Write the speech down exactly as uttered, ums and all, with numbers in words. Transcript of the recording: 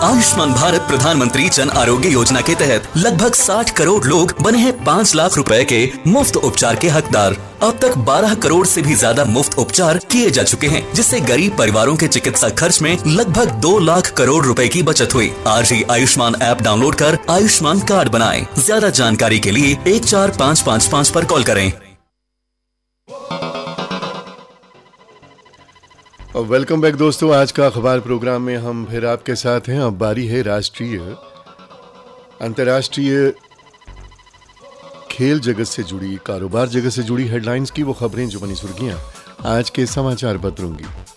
आयुष्मान भारत प्रधानमंत्री जन आरोग्य योजना के तहत लगभग साठ करोड़ लोग बने हैं पाँच लाख रुपए के मुफ्त उपचार के हकदार। अब तक बारह करोड़ से भी ज्यादा मुफ्त उपचार किए जा चुके हैं, जिससे गरीब परिवारों के चिकित्सा खर्च में लगभग दो लाख करोड़ रुपए की बचत हुई। आज ही आयुष्मान ऐप डाउनलोड कर आयुष्मान कार्ड बनाएं। ज्यादा जानकारी के लिए एक चार पाँच पाँच पाँच पर कॉल करें। और वेलकम बैक दोस्तों, आज का अखबार प्रोग्राम में हम फिर आपके साथ हैं। अब बारी है राष्ट्रीय अंतर्राष्ट्रीय खेल जगत से जुड़ी, कारोबार जगत से जुड़ी हेडलाइंस की, वो खबरें जो बनी सुर्खियां आज के समाचार पत्रों की।